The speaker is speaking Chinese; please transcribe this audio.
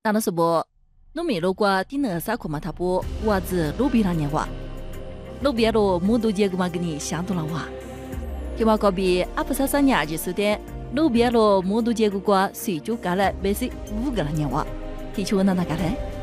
打了什么？侬没路过第二啥可嘛？他不，我子路边上年话，路边路木头结个嘛给你想多了话。今嘛隔壁阿不啥啥年纪说的，路边路木头结个瓜水就干了，没是5个了年话，提起我那干嘞。